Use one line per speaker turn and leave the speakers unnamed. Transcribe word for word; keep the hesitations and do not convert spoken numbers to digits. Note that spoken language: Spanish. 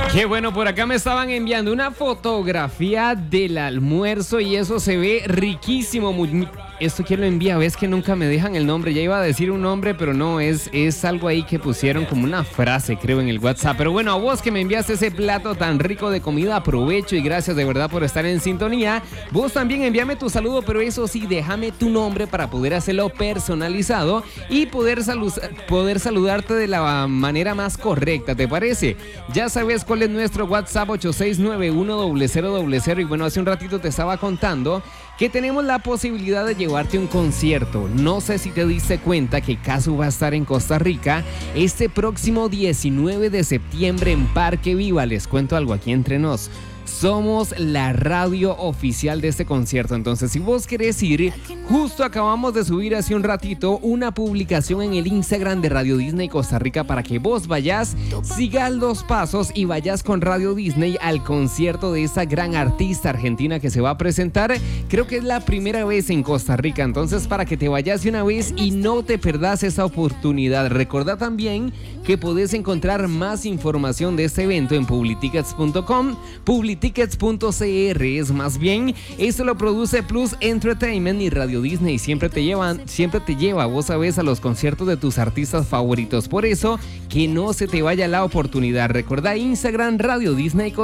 Qué bueno, por acá me estaban enviando una fotografía del almuerzo y eso se ve riquísimo. Muy, esto quién lo envía, ves que nunca me dejan el nombre. Ya iba a decir un nombre, pero no, es, es algo ahí que pusieron como una frase, creo, en el WhatsApp. Pero bueno, a vos que me enviaste ese plato tan rico de comida, aprovecho y gracias de verdad por estar en sintonía. Vos también envíame tu saludo, pero eso sí, déjame tu nombre para poder hacerlo personalizado y poder, salu- poder saludarte de la manera más correcta, ¿te parece? Ya sabes cuál es nuestro WhatsApp, ocho seis nueve uno cero cero cero cero. Y bueno, hace un ratito te estaba contando que tenemos la posibilidad de llevarte a un concierto. No sé si te diste cuenta que Casu va a estar en Costa Rica este próximo diecinueve de septiembre en Parque Viva. Les cuento algo aquí entre nos. Somos la radio oficial de este concierto. Entonces, si vos querés ir, justo acabamos de subir hace un ratito una publicación en el Instagram de Radio Disney Costa Rica para que vos vayas, sigas los pasos y vayas con Radio Disney al concierto de esa gran artista argentina que se va a presentar. Creo que es la primera vez en Costa Rica. Entonces, para que te vayas de una vez y no te perdás esa oportunidad. Recordá también que podés encontrar más información de este evento en publitickets punto com, publitickets punto c r es más bien. Esto lo produce Plus Entertainment y Radio Disney siempre te llevan, siempre te lleva, vos sabés, a los conciertos de tus artistas favoritos. Por eso, que no se te vaya la oportunidad. Recordá Instagram Radio Disney